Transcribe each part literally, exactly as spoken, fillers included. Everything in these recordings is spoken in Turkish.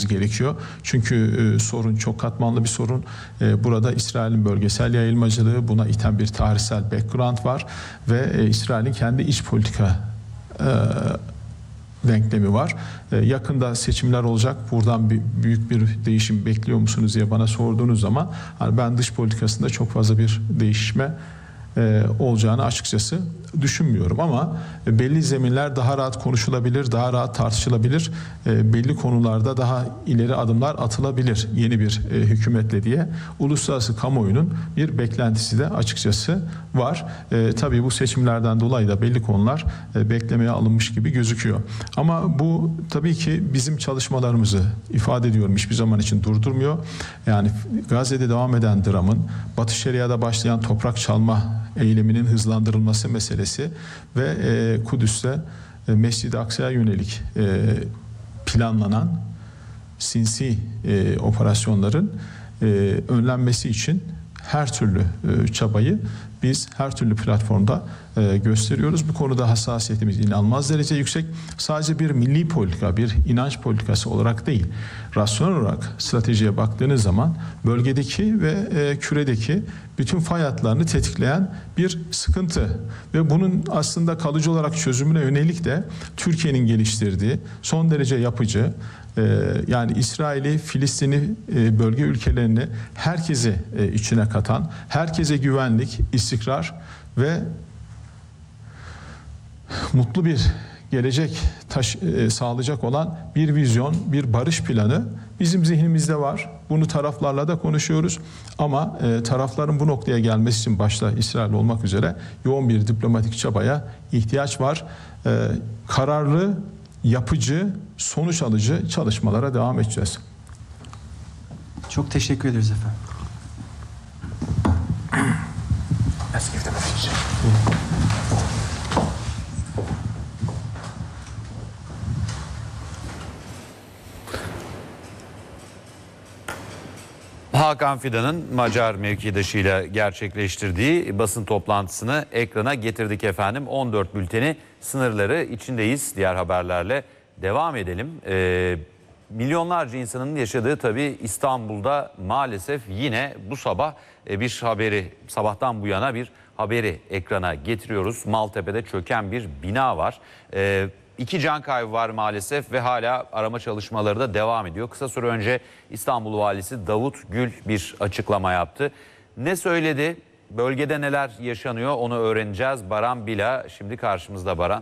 yapmamız gerekiyor. Çünkü e, sorun çok katmanlı bir sorun. E, burada İsrail'in bölgesel yayılmacılığı, buna iten bir tarihsel background var ve e, İsrail'in kendi iç politika e, denklemi var. Ee, yakında seçimler olacak. Buradan bir, büyük bir değişim bekliyor musunuz diye bana sorduğunuz zaman hani ben dış politikasında çok fazla bir değişme e, olacağını açıkçası düşünmüyorum ama belli zeminler daha rahat konuşulabilir, daha rahat tartışılabilir, e, belli konularda daha ileri adımlar atılabilir yeni bir e, hükümetle diye uluslararası kamuoyunun bir beklentisi de açıkçası var. E, tabii bu seçimlerden dolayı da belli konular e, beklemeye alınmış gibi gözüküyor. Ama bu tabii ki bizim çalışmalarımızı ifade ediyorum, hiçbir zaman için durdurmuyor. Yani Gazze'de devam eden dramın, Batı Şeria'da başlayan toprak çalma eyleminin hızlandırılması meselesi ve e, Kudüs'te e, Mescid-i Aksa'ya yönelik e, planlanan sinsi e, operasyonların e, önlenmesi için her türlü e, çabayı biz her türlü platformda e, gösteriyoruz. Bu konuda hassasiyetimiz inanılmaz derece yüksek. Sadece bir milli politika, bir inanç politikası olarak değil, rasyonel olarak stratejiye baktığınız zaman bölgedeki ve e, küredeki bütün fay hatlarını tetikleyen bir sıkıntı ve bunun aslında kalıcı olarak çözümüne yönelik de Türkiye'nin geliştirdiği son derece yapıcı, yani İsrail'i, Filistin'i, bölge ülkelerini herkese içine katan, herkese güvenlik, istikrar ve mutlu bir gelecek taş, sağlayacak olan bir vizyon, bir barış planı bizim zihnimizde var. Bunu taraflarla da konuşuyoruz ama e, tarafların bu noktaya gelmesi için başta İsrail olmak üzere yoğun bir diplomatik çabaya ihtiyaç var. E, kararlı, yapıcı, sonuç alıcı çalışmalara devam edeceğiz. Çok teşekkür ederiz efendim. Hakan Fidan'ın Macar mevkidaşıyla gerçekleştirdiği basın toplantısını ekrana getirdik efendim. on dört bülteni sınırları içindeyiz. Diğer haberlerle devam edelim. Ee, milyonlarca insanın yaşadığı tabii İstanbul'da maalesef yine bu sabah bir haberi, sabahtan bu yana bir haberi ekrana getiriyoruz. Maltepe'de çöken bir bina var. Ee, İki can kaybı var maalesef ve hala arama çalışmaları da devam ediyor. Kısa süre önce İstanbul Valisi Davut Gül bir açıklama yaptı. Ne söyledi? Bölgede neler yaşanıyor onu öğreneceğiz. Baran Bila şimdi karşımızda. Baran.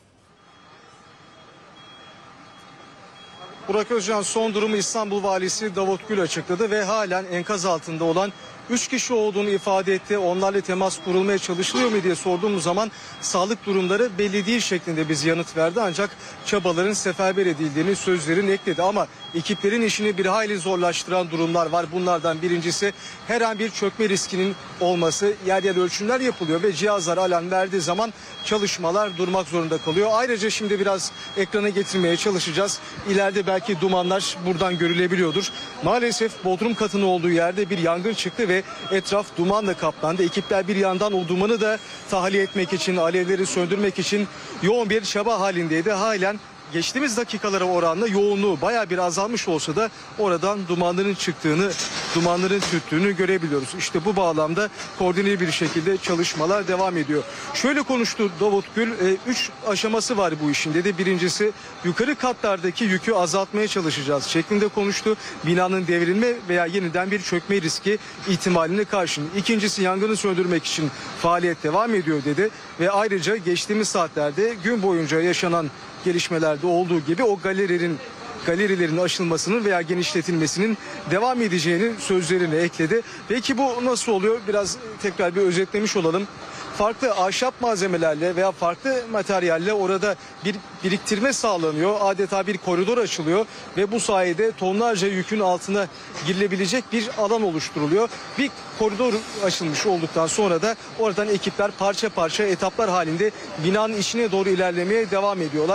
Burak Özcan, son durumu İstanbul Valisi Davut Gül açıkladı ve halen enkaz altında olan üç kişi olduğunu ifade etti. Onlarla temas kurulmaya çalışılıyor mu diye sorduğumuz zaman sağlık durumları belli değil şeklinde bize yanıt verdi. Ancak çabaların seferber edildiğini sözlerini ekledi. Ama ekiplerin işini bir hayli zorlaştıran durumlar var. Bunlardan birincisi her an bir çökme riskinin olması. Yer yer ölçümler yapılıyor ve cihazlar alarm verdiği zaman çalışmalar durmak zorunda kalıyor. Ayrıca şimdi biraz ekrana getirmeye çalışacağız. İleride belki dumanlar buradan görülebiliyordur. Maalesef bodrum katının olduğu yerde bir yangın çıktı ve etraf dumanla kaplandı. Ekipler bir yandan o dumanı da tahliye etmek için, alevleri söndürmek için yoğun bir çaba halindeydi. Halen geçtiğimiz dakikalara oranla yoğunluğu bayağı bir azalmış olsa da oradan dumanların çıktığını, dumanların tüttüğünü görebiliyoruz. İşte bu bağlamda koordineli bir şekilde çalışmalar devam ediyor. Şöyle konuştu Davut Gül, e, üç aşaması var bu işin dedi. Birincisi yukarı katlardaki yükü azaltmaya çalışacağız şeklinde konuştu. Binanın devrilme veya yeniden bir çökme riski ihtimaline karşın. İkincisi yangını söndürmek için faaliyet devam ediyor dedi. Ve ayrıca geçtiğimiz saatlerde gün boyunca yaşanan gelişmelerde olduğu gibi o galerilerin galerilerin aşılmasının veya genişletilmesinin devam edeceğini sözlerine ekledi. Peki bu nasıl oluyor? Biraz tekrar bir özetlemiş olalım. Farklı ahşap malzemelerle veya farklı materyalle orada bir biriktirme sağlanıyor. Adeta bir koridor açılıyor ve bu sayede tonlarca yükün altına girilebilecek bir alan oluşturuluyor. Bir koridor açılmış olduktan sonra da oradan ekipler parça parça etaplar halinde binanın içine doğru ilerlemeye devam ediyorlar.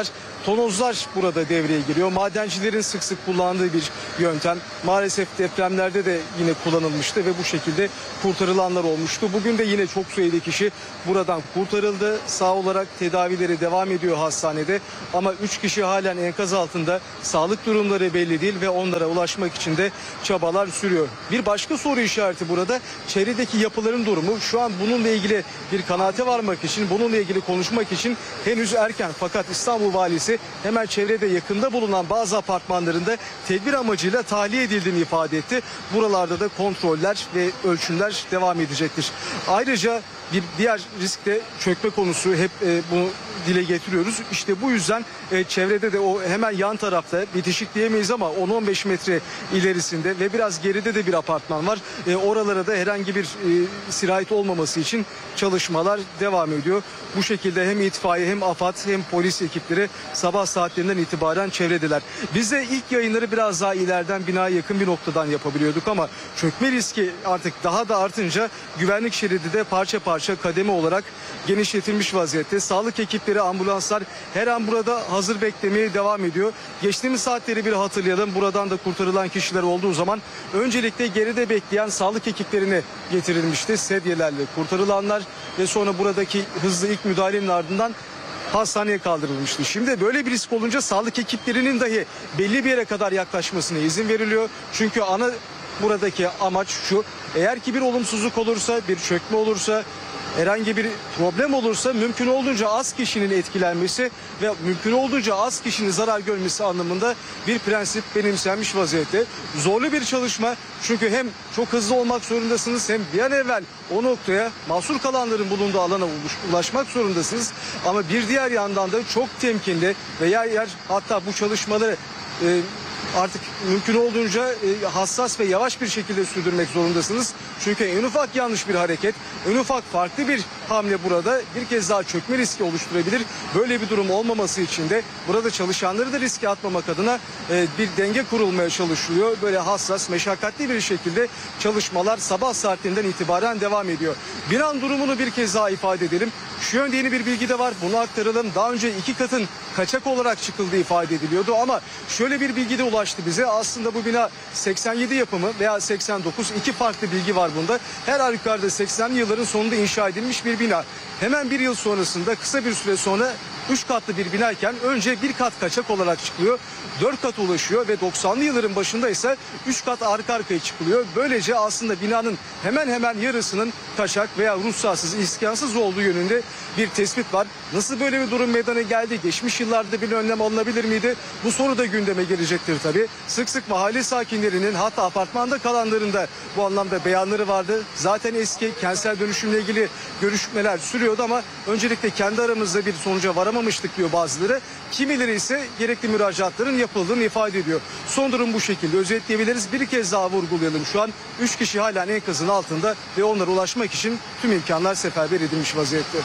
tonozlar burada devreye giriyor. Madencilerin sık sık kullandığı bir yöntem. Maalesef depremlerde de yine kullanılmıştı ve bu şekilde kurtarılanlar olmuştu. Bugün de yine çok sayıda kişi buradan kurtarıldı. Sağ olarak tedavileri devam ediyor hastanede. Ama üç kişi halen enkaz altında. Sağlık durumları belli değil ve onlara ulaşmak için de çabalar sürüyor. Bir başka soru işareti burada. Çevredeki yapıların durumu. Şu an bununla ilgili bir kanaate varmak için, bununla ilgili konuşmak için henüz erken. Fakat İstanbul Valisi hemen çevrede yakında bulunan bazı apartmanlarında tedbir amacıyla tahliye edildiğini ifade etti. Buralarda da kontroller ve ölçümler devam edecektir. Ayrıca bir diğer risk de çökme konusu. Hep e, bunu dile getiriyoruz. İşte bu yüzden e, çevrede de o hemen yan tarafta, bitişik diyemeyiz ama on on beş metre ilerisinde ve biraz geride de bir apartman var. E, oralara da herhangi bir e, sirayet olmaması için çalışmalar devam ediyor. Bu şekilde hem itfaiye hem AFAD hem polis ekipleri sabah saatlerinden itibaren çevredeler. Biz de ilk yayınları biraz daha ileriden binaya yakın bir noktadan yapabiliyorduk ama çökme riski artık daha da artınca güvenlik şeridi de parça parça kademe olarak genişletilmiş vaziyette. Sağlık ekipleri, ambulanslar her an burada hazır beklemeye devam ediyor. Geçtiğimiz saatleri bir hatırlayalım. Buradan da kurtarılan kişiler olduğu zaman öncelikle geride bekleyen sağlık ekiplerine getirilmişti. Sedyelerle kurtarılanlar ve sonra buradaki hızlı ilk müdahalenin ardından hastaneye kaldırılmıştı. Şimdi böyle bir risk olunca sağlık ekiplerinin dahi belli bir yere kadar yaklaşmasına izin veriliyor. Çünkü ana buradaki amaç şu: eğer ki bir olumsuzluk olursa, bir çökme olursa, herhangi bir problem olursa mümkün olduğunca az kişinin etkilenmesi ve mümkün olduğunca az kişinin zarar görmesi anlamında bir prensip benimsenmiş vaziyette. Zorlu bir çalışma çünkü hem çok hızlı olmak zorundasınız hem bir an evvel o noktaya, mahsur kalanların bulunduğu alana ulaşmak zorundasınız. Ama bir diğer yandan da çok temkinli veya yer hatta bu çalışmaları e, artık mümkün olduğunca e, hassas ve yavaş bir şekilde sürdürmek zorundasınız. Çünkü en ufak yanlış bir hareket, en ufak farklı bir hamle burada bir kez daha çökme riski oluşturabilir. Böyle bir durum olmaması için de burada çalışanları da riske atmamak adına e, bir denge kurulmaya çalışılıyor. Böyle hassas, meşakkatli bir şekilde çalışmalar sabah saatlerinden itibaren devam ediyor. Bir an durumunu bir kez daha ifade edelim. Şu yönde yeni bir bilgi de var. Bunu aktaralım. Daha önce iki katın kaçak olarak çıkıldığı ifade ediliyordu ama şöyle bir bilgi de ulaştı bize. Aslında bu bina seksen yedi yapımı veya seksen dokuz, iki farklı bilgi var bunda. Her halükarda seksenli yılların sonunda inşa edilmiş bir bina. Hemen bir yıl sonrasında kısa bir süre sonra üç katlı bir binayken önce bir kat kaçak olarak çıkılıyor. dört kat ulaşıyor ve doksanlı yılların başında ise üç kat arka arkaya çıkılıyor. Böylece aslında binanın hemen hemen yarısının kaçak veya ruhsatsız, iskansız olduğu yönünde bir tespit var. Nasıl böyle bir durum meydana geldi? Geçmiş yıllarda bir önlem alınabilir miydi? Bu soru da gündeme gelecektir tabii. Sık sık mahalle sakinlerinin, hatta apartmanda kalanların da bu anlamda beyanları vardı. Zaten eski kentsel dönüşümle ilgili görüşmeler sürüyordu ama öncelikle kendi aramızda bir sonuca varamamıştık diyor bazıları. Kimileri ise gerekli müracaatların yapıldığını ifade ediyor. Son durum bu şekilde özetleyebiliriz. Bir kez daha vurgulayalım. Şu an üç kişi halen enkazın altında ve onlara ulaşmak için tüm imkanlar seferber edilmiş vaziyette.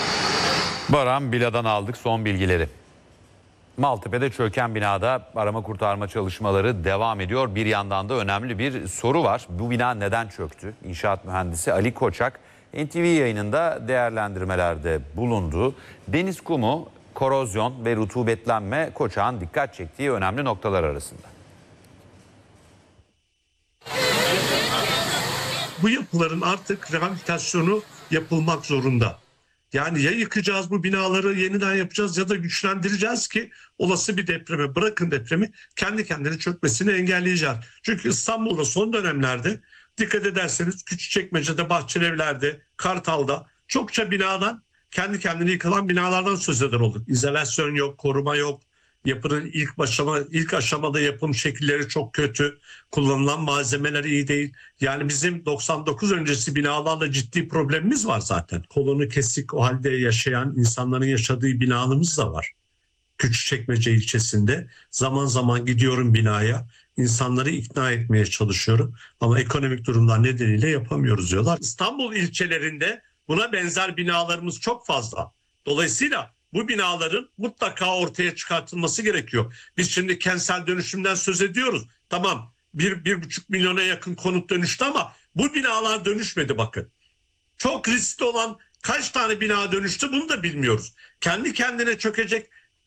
Baran Bila'dan aldık son bilgileri. Maltepe'de çöken binada arama kurtarma çalışmaları devam ediyor. Bir yandan da önemli bir soru var. Bu bina neden çöktü? İnşaat mühendisi Ali Koçak N T V yayınında değerlendirmelerde bulundu. Deniz kumu, korozyon ve rutubetlenme Koçak'ın dikkat çektiği önemli noktalar arasında. Bu yapıların artık rehabilitasyonu yapılmak zorunda. Yani ya yıkacağız bu binaları, yeniden yapacağız ya da güçlendireceğiz ki olası bir depreme, bırakın depremi, kendi kendine çökmesini engelleyeceğiz. Çünkü İstanbul'da son dönemlerde dikkat ederseniz Küçükçekmece'de, Bahçelievler'de, Kartal'da çokça binadan, kendi kendine yıkılan binalardan söz eder olduk. İzolasyon yok, koruma yok. Yapının ilk aşama, ilk aşamada yapım şekilleri çok kötü. Kullanılan malzemeler iyi değil. Yani bizim doksan dokuz öncesi binalarla ciddi problemimiz var zaten. Kolonu kesik o halde yaşayan insanların yaşadığı binalarımız da var. Küçükçekmece ilçesinde zaman zaman gidiyorum binaya. İnsanları ikna etmeye çalışıyorum. Ama ekonomik durumlar nedeniyle yapamıyoruz diyorlar. İstanbul ilçelerinde buna benzer binalarımız çok fazla. Dolayısıyla bu binaların mutlaka ortaya çıkartılması gerekiyor. Biz şimdi kentsel dönüşümden söz ediyoruz. Tamam, bir, bir buçuk milyona yakın konut dönüştü ama bu binalar dönüşmedi bakın. Çok riskli olan kaç tane bina dönüştü bunu da bilmiyoruz. Kendi kendine çökecek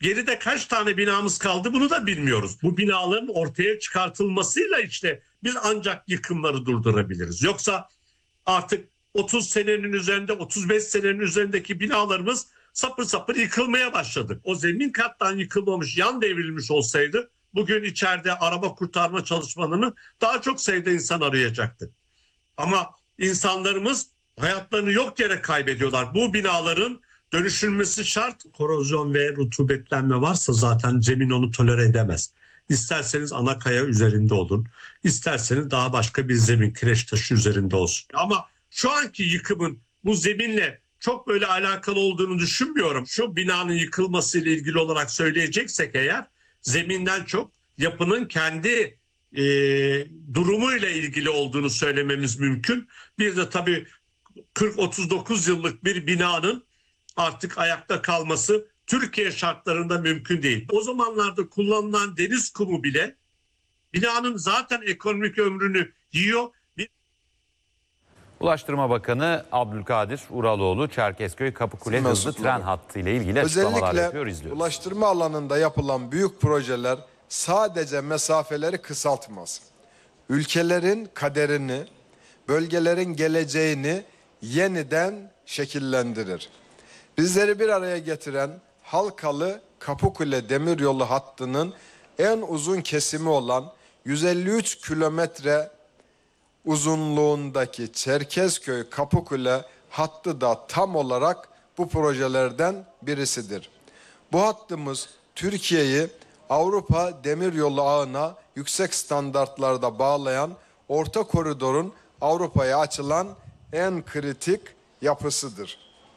Geride kaç tane binamız kaldı bunu da bilmiyoruz. Bu binaların ortaya çıkartılmasıyla işte biz ancak yıkımları durdurabiliriz. Yoksa artık otuz senenin üzerinde, otuz beş senenin üzerindeki binalarımız sapır sapır yıkılmaya başladı. O zemin kattan yıkılmamış, yan devrilmiş olsaydı bugün içeride araba kurtarma çalışmalarını daha çok sayıda insan arayacaktı. Ama insanlarımız hayatlarını yok yere kaybediyorlar. Bu binaların dönüşülmesi şart. Korozyon ve rutubetlenme varsa zaten zemin onu tolere edemez. İsterseniz ana kaya üzerinde olun, isterseniz daha başka bir zemin, kireç taşı üzerinde olsun. Ama şu anki yıkımın bu zeminle çok böyle alakalı olduğunu düşünmüyorum. Şu binanın yıkılmasıyla ilgili olarak söyleyeceksek eğer, zeminden çok yapının kendi e, durumuyla ilgili olduğunu söylememiz mümkün. Bir de tabii kırk otuz dokuz yıllık bir binanın artık ayakta kalması Türkiye şartlarında mümkün değil. O zamanlarda kullanılan deniz kumu bile binanın zaten ekonomik ömrünü yiyor. Bir... Ulaştırma Bakanı Abdülkadir Uraloğlu Çerkezköy Kapıkule Sizin hızlı mensupları. tren hattı ile ilgili açıklamalar yapıyor, Özellikle izliyoruz. ulaştırma alanında yapılan büyük projeler sadece mesafeleri kısaltmaz. Ülkelerin kaderini, bölgelerin geleceğini yeniden şekillendirir. Bizleri bir araya getiren Halkalı Kapıkule Demiryolu hattının en uzun kesimi olan yüz elli üç kilometre uzunluğundaki Çerkezköy Kapıkule hattı da tam olarak bu projelerden birisidir. Bu hattımız Türkiye'yi Avrupa Demiryolu ağına yüksek standartlarda bağlayan orta koridorun Avrupa'ya açılan en kritik yapısıdır.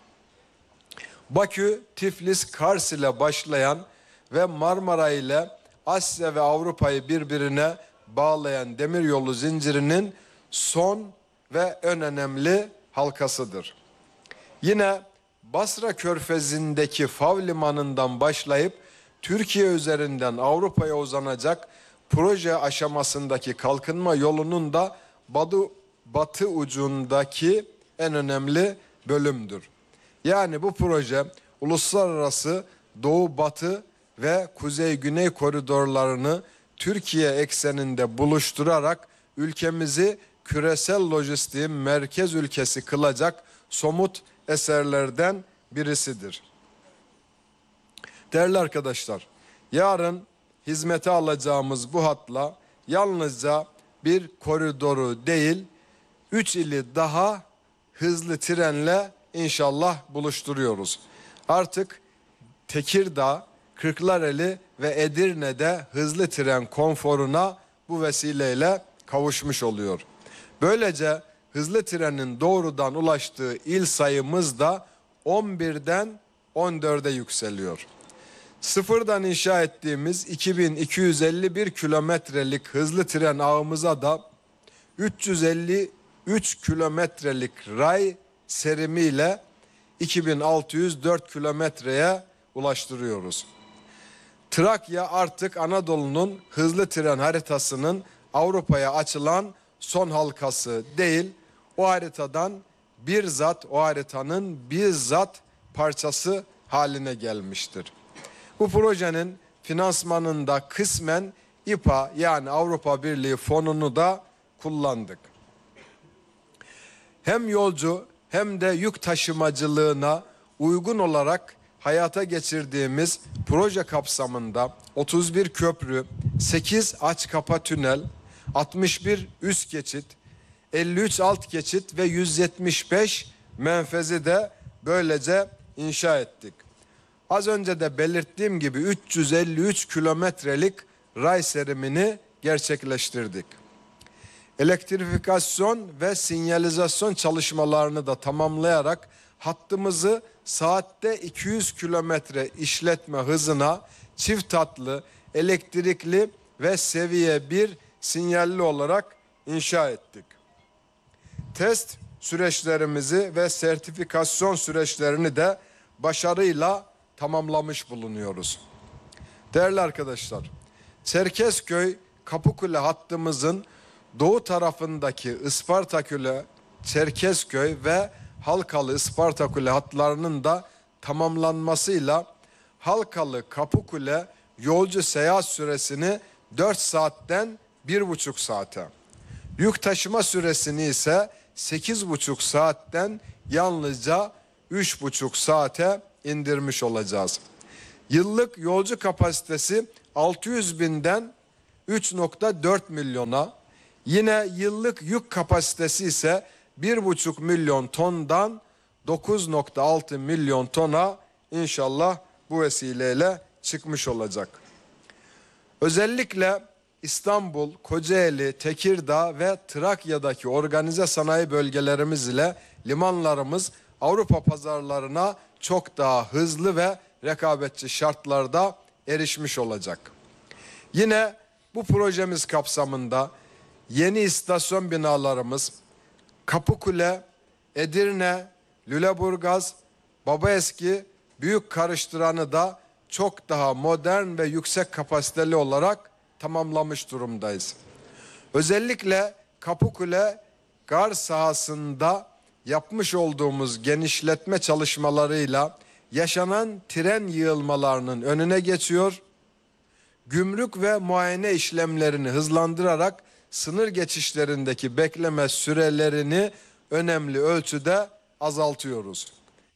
Bakü, Tiflis, Kars ile başlayan ve Marmara ile Asya ve Avrupa'yı birbirine bağlayan demiryolu zincirinin son ve en önemli halkasıdır. Yine Basra Körfezi'ndeki Fav Limanı'ndan başlayıp Türkiye üzerinden Avrupa'ya uzanacak proje aşamasındaki kalkınma yolunun da batı, batı ucundaki en önemli bölümdür. Yani bu proje uluslararası doğu batı ve kuzey güney koridorlarını Türkiye ekseninde buluşturarak ülkemizi küresel lojistiğin merkez ülkesi kılacak somut eserlerden birisidir. Değerli arkadaşlar, yarın hizmete alacağımız bu hatla yalnızca bir koridoru değil, üç ili daha hızlı trenle İnşallah buluşturuyoruz. Artık Tekirdağ, Kırklareli ve Edirne'de hızlı tren konforuna bu vesileyle kavuşmuş oluyor. Böylece hızlı trenin doğrudan ulaştığı il sayımız da on birden on dörde yükseliyor. Sıfırdan inşa ettiğimiz iki bin iki yüz elli bir kilometrelik hızlı tren ağımıza da üç yüz elli üç kilometrelik ray serimiyle iki bin altı yüz dört kilometreye ulaştırıyoruz. Trakya artık Anadolu'nun hızlı tren haritasının Avrupa'ya açılan son halkası değil, o haritadan bizzat o haritanın bizzat parçası haline gelmiştir. Bu projenin finansmanında kısmen İ P A yani Avrupa Birliği fonunu da kullandık. Hem yolcu hem de yük taşımacılığına uygun olarak hayata geçirdiğimiz proje kapsamında otuz bir köprü, sekiz aç kapa tünel, altmış bir üst geçit, elli üç alt geçit ve yüz yetmiş beş menfezi de böylece inşa ettik. Az önce de belirttiğim gibi üç yüz elli üç kilometrelik ray serimini gerçekleştirdik. Elektrifikasyon ve sinyalizasyon çalışmalarını da tamamlayarak hattımızı saatte iki yüz kilometre işletme hızına çift hatlı, elektrikli ve seviye bir sinyalli olarak inşa ettik. Test süreçlerimizi ve sertifikasyon süreçlerini de başarıyla tamamlamış bulunuyoruz. Değerli arkadaşlar, Çerkezköy Kapıkule hattımızın doğu tarafındaki Ispartaküle, Çerkezköy ve Halkalı Ispartaküle hatlarının da tamamlanmasıyla Halkalı Kapıkule yolcu seyahat süresini dört saatten bir buçuk saate, yük taşıma süresini ise sekiz buçuk saatten yalnızca üç buçuk saate indirmiş olacağız. Yıllık yolcu kapasitesi altı yüz binden üç nokta dört milyona, yine yıllık yük kapasitesi ise bir buçuk milyon tondan dokuz nokta altı milyon tona inşallah bu vesileyle çıkmış olacak. Özellikle İstanbul, Kocaeli, Tekirdağ ve Trakya'daki organize sanayi bölgelerimiz ile limanlarımız Avrupa pazarlarına çok daha hızlı ve rekabetçi şartlarda erişmiş olacak. Yine bu projemiz kapsamında yeni istasyon binalarımız Kapıkule, Edirne, Lüleburgaz, Babaeski, Büyük Karıştıran'ı da çok daha modern ve yüksek kapasiteli olarak tamamlamış durumdayız. Özellikle Kapıkule gar sahasında yapmış olduğumuz genişletme çalışmalarıyla yaşanan tren yığılmalarının önüne geçiyor, gümrük ve muayene işlemlerini hızlandırarak sınır geçişlerindeki bekleme sürelerini önemli ölçüde azaltıyoruz.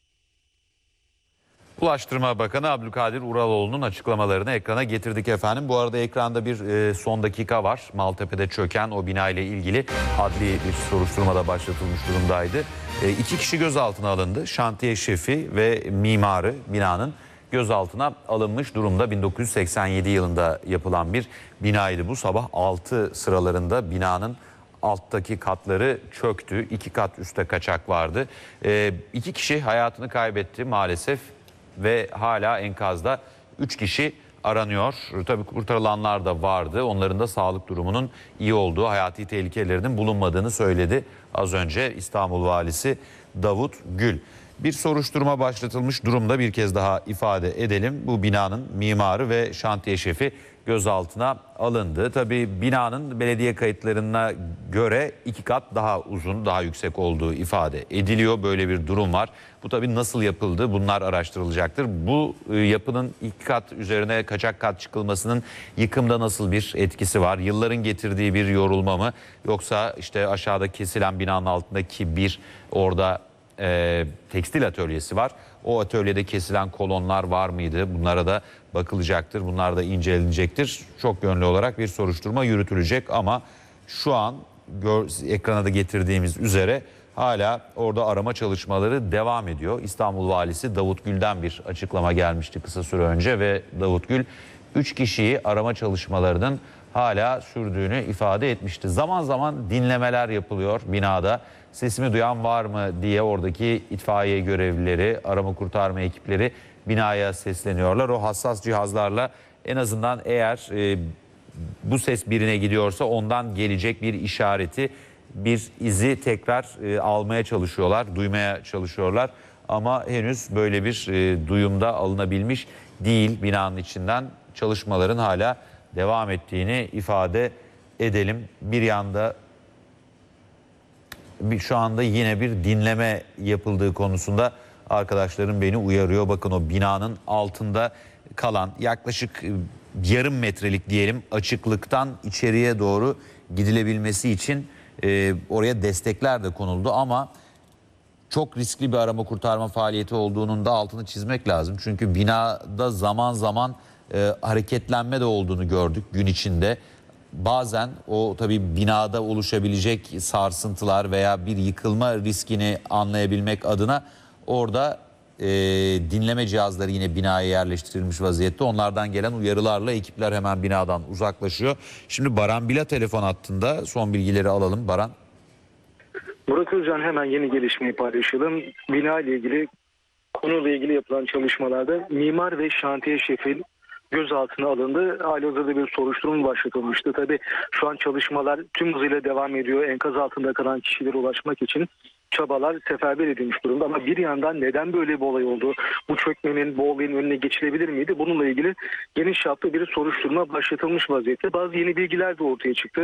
Ulaştırma Bakanı Abdülkadir Uraloğlu'nun açıklamalarını ekrana getirdik efendim. Bu arada ekranda bir e, son dakika var. Maltepe'de çöken o bina ile ilgili adli bir soruşturmada başlatılmış durumdaydı. E, iki kişi gözaltına alındı. Şantiye şefi ve mimarı binanın gözaltına alınmış durumda. bin dokuz yüz seksen yedi yılında yapılan bir binaydı bu. Sabah altı sıralarında binanın alttaki katları çöktü. İki kat üstte kaçak vardı. E, iki kişi hayatını kaybetti maalesef. Ve hala enkazda üç kişi aranıyor. Tabii kurtarılanlar da vardı. Onların da sağlık durumunun iyi olduğu, hayati tehlikelerinin bulunmadığını söyledi az önce İstanbul Valisi Davut Gül. Bir soruşturma başlatılmış durumda, bir kez daha ifade edelim. Bu binanın mimarı ve şantiye şefi gözaltına alındı. Tabii binanın belediye kayıtlarına göre iki kat daha uzun, daha yüksek olduğu ifade ediliyor. Böyle bir durum var. Bu tabii nasıl yapıldı? Bunlar araştırılacaktır. Bu yapının iki kat üzerine kaçak kat çıkılmasının yıkımda nasıl bir etkisi var? Yılların getirdiği bir yorulma mı? Yoksa işte aşağıda kesilen binanın altındaki bir orada e, tekstil atölyesi var. O atölyede kesilen kolonlar var mıydı? Bunlara da bakılacaktır. Bunlar da incelenecektir. Çok yönlü olarak bir soruşturma yürütülecek ama şu an gör, ekrana da getirdiğimiz üzere hala orada arama çalışmaları devam ediyor. İstanbul Valisi Davut Gül'den bir açıklama gelmişti kısa süre önce ve Davut Gül üç kişiyi arama çalışmalarının hala sürdüğünü ifade etmişti. Zaman zaman dinlemeler yapılıyor binada. Sesimi duyan var mı diye oradaki itfaiye görevlileri, arama kurtarma ekipleri binaya sesleniyorlar. O hassas cihazlarla en azından eğer e, bu ses birine gidiyorsa ondan gelecek bir işareti, bir izi tekrar e, almaya çalışıyorlar, duymaya çalışıyorlar. Ama henüz böyle bir e, duyumda alınabilmiş değil. Binanın içinden çalışmaların hala devam ettiğini ifade edelim. Bir yanda bir, şu anda yine bir dinleme yapıldığı konusunda arkadaşlarım beni uyarıyor. Bakın o binanın altında kalan yaklaşık yarım metrelik diyelim açıklıktan içeriye doğru gidilebilmesi için e, oraya destekler de konuldu ama çok riskli bir arama kurtarma faaliyeti olduğunun da altını çizmek lazım. Çünkü binada zaman zaman e, hareketlenme de olduğunu gördük gün içinde. Bazen o tabii binada oluşabilecek sarsıntılar veya bir yıkılma riskini anlayabilmek adına orada e, dinleme cihazları yine binaya yerleştirilmiş vaziyette. Onlardan gelen uyarılarla ekipler hemen binadan uzaklaşıyor. Şimdi Baran Bila telefon hattında, son bilgileri alalım. Baran. Burak Özcan, hemen yeni gelişmeyi paylaşalım. Bina ile ilgili, konuyla ilgili yapılan çalışmalarda mimar ve şantiye şefi gözaltına alındı. Halihazırda bir soruşturma başlatılmıştı. Tabii şu an çalışmalar tüm hızıyla devam ediyor. Enkaz altında kalan kişilere ulaşmak için çabalar seferber edilmiş durumda. Ama bir yandan neden böyle bir olay oldu? Bu çökmenin, bu olayın önüne geçilebilir miydi? Bununla ilgili geniş çaplı bir soruşturma başlatılmış vaziyette. Bazı yeni bilgiler de ortaya çıktı.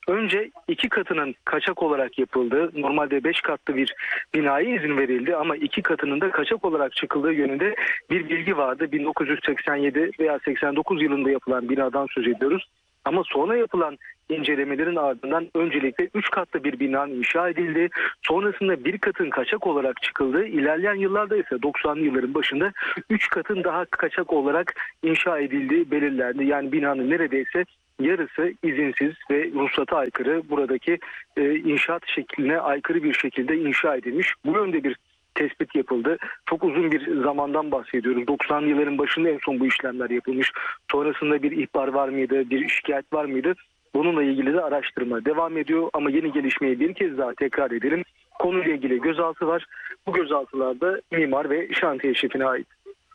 Önce iki katının kaçak olarak yapıldığı, normalde beş katlı bir binaya izin verildi ama iki katının da kaçak olarak çıkıldığı yönünde bir bilgi vardı. bin dokuz yüz seksen yedi veya seksen dokuz yılında yapılan binadan söz ediyoruz. Ama sonra yapılan incelemelerin ardından öncelikle üç katlı bir binanın inşa edildi. Sonrasında bir katın kaçak olarak çıkıldı. İlerleyen yıllarda ise doksanlı yılların başında üç katın daha kaçak olarak inşa edildiği belirlendi. Yani binanın neredeyse yarısı izinsiz ve ruhsata aykırı, buradaki e, inşaat şekline aykırı bir şekilde inşa edilmiş. Bu yönde bir tespit yapıldı. Çok uzun bir zamandan bahsediyoruz. doksanlı yılların başında en son bu işlemler yapılmış. Sonrasında bir ihbar var mıydı, bir şikayet var mıydı? Bununla ilgili de araştırma devam ediyor ama yeni gelişmeyi bir kez daha tekrar edelim. Konuyla ilgili gözaltı var. Bu gözaltılarda mimar ve şantiye şefine ait.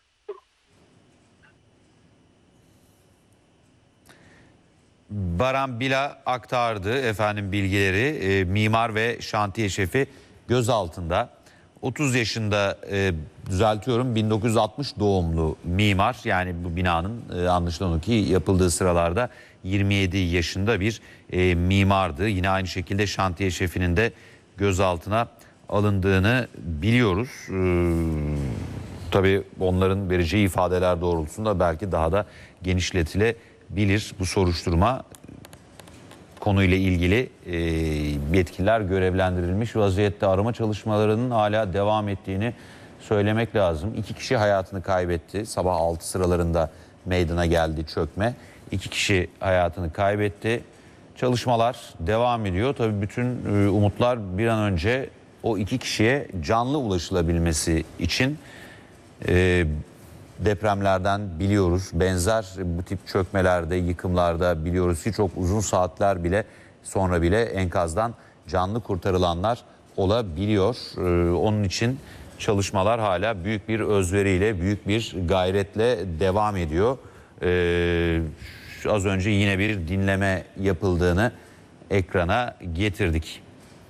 Baran Bila aktardı efendim bilgileri. E, mimar ve şantiye şefi gözaltında. otuz yaşında e, düzeltiyorum bin dokuz yüz altmış doğumlu mimar, yani bu binanın e, anlaşılan o ki yapıldığı sıralarda yirmi yedi yaşında bir e, mimardı. Yine aynı şekilde şantiye şefinin de gözaltına alındığını biliyoruz. E, tabii onların vereceği ifadeler doğrultusunda belki daha da genişletilebilir bu soruşturma. Konuyla ilgili e, yetkililer görevlendirilmiş vaziyette, arama çalışmalarının hala devam ettiğini söylemek lazım. İki kişi hayatını kaybetti. Sabah altı sıralarında meydana geldi çökme. İki kişi hayatını kaybetti. Çalışmalar devam ediyor. Tabii bütün e, umutlar bir an önce o iki kişiye canlı ulaşılabilmesi için. E, Depremlerden biliyoruz, benzer bu tip çökmelerde, yıkımlarda biliyoruz ki çok uzun saatler bile sonra bile enkazdan canlı kurtarılanlar olabiliyor. Ee, onun için çalışmalar hala büyük bir özveriyle, büyük bir gayretle devam ediyor. Ee, az önce yine bir dinleme yapıldığını ekrana getirdik.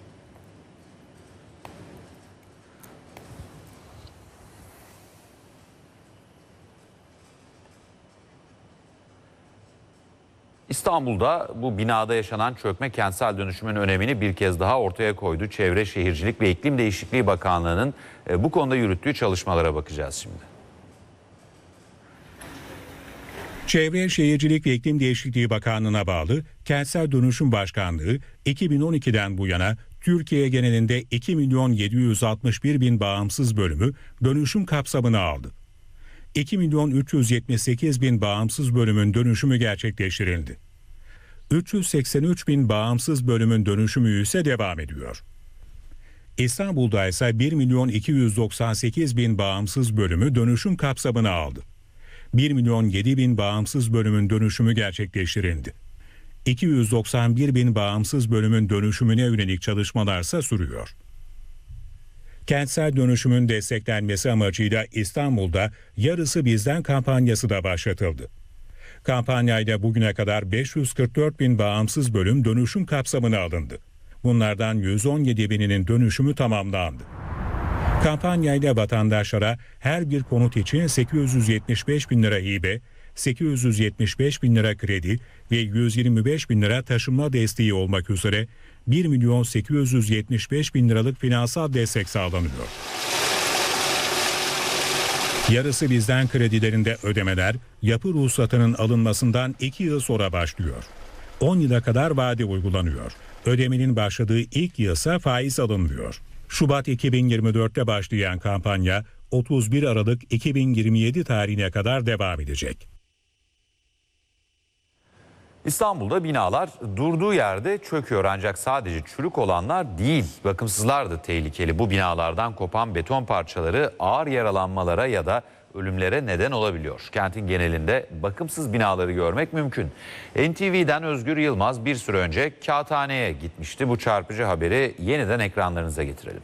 İstanbul'da bu binada yaşanan çökme kentsel dönüşümün önemini bir kez daha ortaya koydu. Çevre, Şehircilik ve İklim Değişikliği Bakanlığı'nın bu konuda yürüttüğü çalışmalara bakacağız şimdi. Çevre, Şehircilik ve İklim Değişikliği Bakanlığı'na bağlı Kentsel Dönüşüm Başkanlığı iki bin on ikiden bu yana Türkiye genelinde iki milyon yedi yüz altmış bir bin bağımsız bölümü dönüşüm kapsamına aldı. iki milyon üç yüz yetmiş sekiz bin bağımsız bölümün dönüşümü gerçekleştirildi. üç yüz seksen üç bin bağımsız bölümün dönüşümü ise devam ediyor. İstanbul'da ise bir milyon iki yüz doksan sekiz bin bağımsız bölümü dönüşüm kapsamına aldı. bir milyon yedi bin bağımsız bölümün dönüşümü gerçekleştirildi. iki yüz doksan bir bin bağımsız bölümün dönüşümüne yönelik çalışmalarsa sürüyor. Kentsel dönüşümün desteklenmesi amacıyla İstanbul'da Yarısı Bizden kampanyası da başlatıldı. Kampanyayla bugüne kadar beş yüz kırk dört bin bağımsız bölüm dönüşüm kapsamına alındı. Bunlardan yüz on yedi bininin dönüşümü tamamlandı. Kampanyayla vatandaşlara her bir konut için sekiz yüz yetmiş beş bin lira hibe, sekiz yüz yetmiş beş bin lira kredi ve yüz yirmi beş bin lira taşınma desteği olmak üzere bir milyon sekiz yüz yetmiş beş bin liralık finansal destek sağlanıyor. Yarısı Bizden kredilerinde ödemeler yapı ruhsatının alınmasından iki yıl sonra başlıyor. on yıla kadar vade uygulanıyor. Ödemenin başladığı ilk yılsa faiz alınmıyor. Şubat iki bin yirmi dörtte başlayan kampanya otuz bir Aralık iki bin yirmi yedi tarihine kadar devam edecek. İstanbul'da binalar durduğu yerde çöküyor, ancak sadece çürük olanlar değil, bakımsızlar da tehlikeli. Bu binalardan kopan beton parçaları ağır yaralanmalara ya da ölümlere neden olabiliyor. Kentin genelinde bakımsız binaları görmek mümkün. N T V'den Özgür Yılmaz bir süre önce Kağıthane'ye gitmişti. Bu çarpıcı haberi yeniden ekranlarınıza getirelim.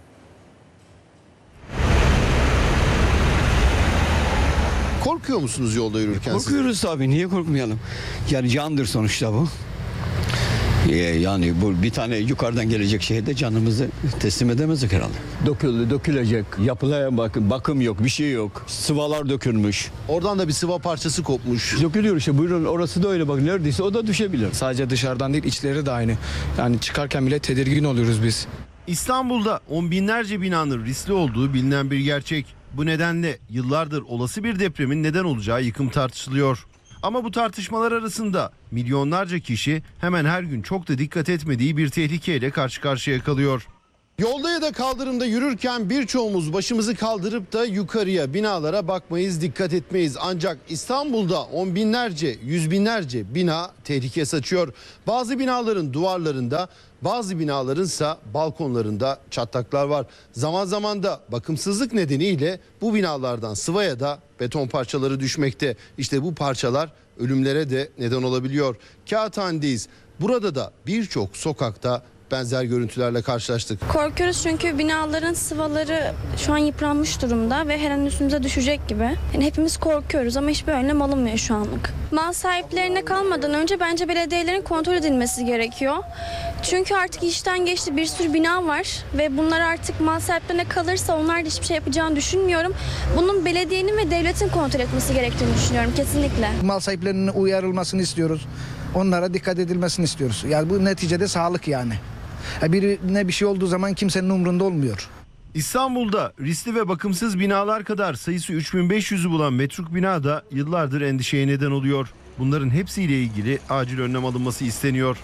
Korkuyor musunuz yolda yürürken? Korkuyoruz tabii. Niye korkmayalım? Yani candır sonuçta bu. Ee, yani bu bir tane yukarıdan gelecek şehirde canımızı teslim edemezdik herhalde. Döküldü, dökülecek. Yapılaya bakın, bakım yok, bir şey yok. Sıvalar dökülmüş. Oradan da bir sıva parçası kopmuş. Dökülüyor işte, buyurun orası da öyle bak, neredeyse o da düşebilir. Sadece dışarıdan değil, içleri de aynı. Yani çıkarken bile tedirgin oluyoruz biz. İstanbul'da on binlerce binanın riskli olduğu bilinen bir gerçek. Bu nedenle yıllardır olası bir depremin neden olacağı yıkım tartışılıyor. Ama bu tartışmalar arasında milyonlarca kişi hemen her gün çok da dikkat etmediği bir tehlikeyle karşı karşıya kalıyor. Yolda ya da kaldırımda yürürken birçoğumuz başımızı kaldırıp da yukarıya, binalara bakmayız, dikkat etmeyiz. Ancak İstanbul'da on binlerce, yüz binlerce bina tehlike saçıyor. Bazı binaların duvarlarında, bazı binalarınsa balkonlarında çatlaklar var. Zaman zaman da bakımsızlık nedeniyle bu binalardan sıvaya da beton parçaları düşmekte. İşte bu parçalar ölümlere de neden olabiliyor. Kağıthane'deyiz. Burada da birçok sokakta benzer görüntülerle karşılaştık. Korkuyoruz çünkü binaların sıvaları şu an yıpranmış durumda ve her an üstümüze düşecek gibi. Yani hepimiz korkuyoruz ama hiçbir önlem alınmıyor şu anlık. Mal sahiplerine kalmadan önce bence belediyelerin kontrol edilmesi gerekiyor. Çünkü artık işten geçti, bir sürü bina var ve bunlar artık mal sahiplerine kalırsa onlar da hiçbir şey yapacağını düşünmüyorum. Bunun belediyenin ve devletin kontrol etmesi gerektiğini düşünüyorum kesinlikle. Mal sahiplerinin uyarılmasını istiyoruz. Onlara dikkat edilmesini istiyoruz. Yani bu neticede sağlık yani. Birine bir şey olduğu zaman kimsenin umrunda olmuyor. İstanbul'da riskli ve bakımsız binalar kadar sayısı üç bin beş yüzü bulan metruk bina da yıllardır endişeye neden oluyor. Bunların hepsiyle ilgili acil önlem alınması isteniyor.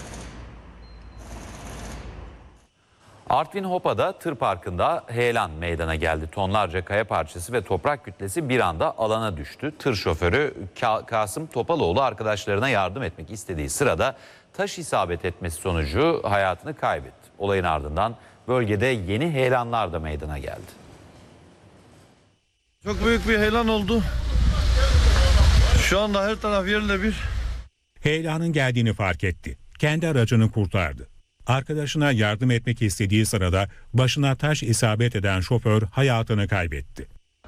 Artvin Hopa'da tır parkında heyelan meydana geldi. Tonlarca kaya parçası ve toprak kütlesi bir anda alana düştü. Tır şoförü Ka- Kasım Topaloğlu arkadaşlarına yardım etmek istediği sırada taş isabet etmesi sonucu hayatını kaybetti. Olayın ardından bölgede yeni heyelanlar da meydana geldi. Çok büyük bir heyelan oldu. Şu anda her taraf yerle bir. Heyelanın geldiğini fark etti. Kendi aracını kurtardı. Arkadaşına yardım etmek istediği sırada başına taş isabet eden şoför hayatını kaybetti.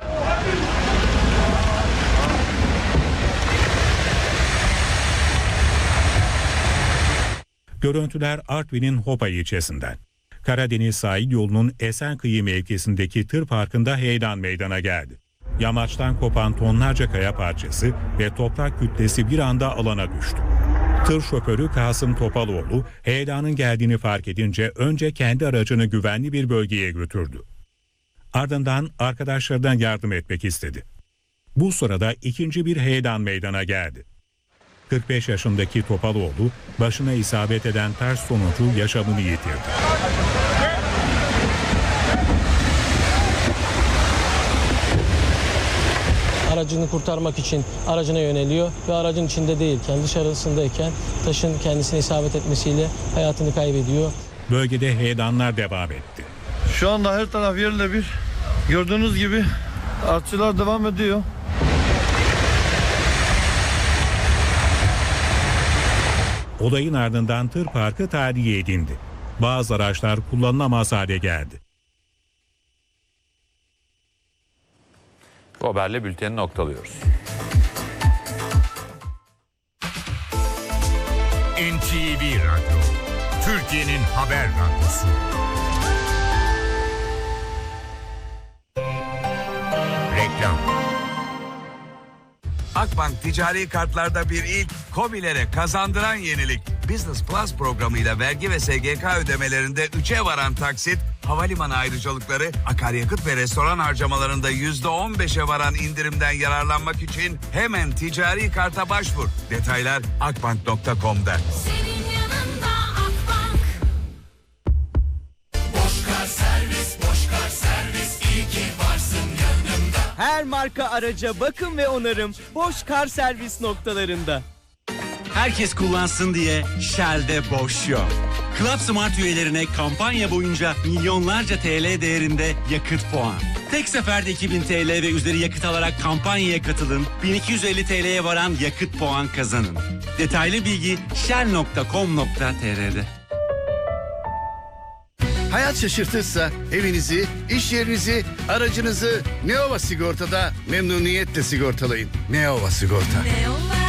Görüntüler Artvin'in Hopa ilçesinden. Karadeniz sahil yolunun Esenkıyı mevkisindeki tır parkında heyelan meydana geldi. Yamaçtan kopan tonlarca kaya parçası ve toprak kütlesi bir anda alana düştü. Tır şoförü Kasım Topaloğlu heyelanın geldiğini fark edince önce kendi aracını güvenli bir bölgeye götürdü. Ardından arkadaşlarından yardım etmek istedi. Bu sırada ikinci bir heyelan meydana geldi. kırk beş yaşındaki Topaloğlu başına isabet eden taş sonucu yaşamını yitirdi. Aracını kurtarmak için aracına yöneliyor ve aracın içinde değilken dışarısındayken taşın kendisine isabet etmesiyle hayatını kaybediyor. Bölgede heyelanlar devam etti. Şu anda her taraf yerle bir. Gördüğünüz gibi artçılar devam ediyor. Olayın ardından tır parkı tahliye edildi. Bazı araçlar kullanılamaz hale geldi. Bu haberle bülteni noktalıyoruz. N T V Radyo, Türkiye'nin haber radyosu. Reklam. Akbank ticari kartlarda bir ilk, KOBİ'lere kazandıran yenilik. Business Plus programıyla vergi ve S G K ödemelerinde üçe varan taksit, havalimanı ayrıcalıkları, akaryakıt ve restoran harcamalarında yüzde on beşe varan indirimden yararlanmak için hemen ticari karta başvur. Detaylar akbank nokta com'da. Senin yanında Akbank. Boşkar servis, Boşkar servis, iyi ki varsın yanımda. Her marka araca bakım ve onarım Boşkar servis noktalarında. Herkes kullansın diye Shell'de boş yok. Club Smart üyelerine kampanya boyunca milyonlarca T L değerinde yakıt puan. Tek seferde iki bin T L ve üzeri yakıt alarak kampanyaya katılın. bin iki yüz elli T L'ye varan yakıt puan kazanın. Detaylı bilgi shell nokta com nokta t r'de. Hayat şaşırtırsa evinizi, iş yerinizi, aracınızı Neova Sigorta'da memnuniyetle sigortalayın. Neova Sigorta. Neova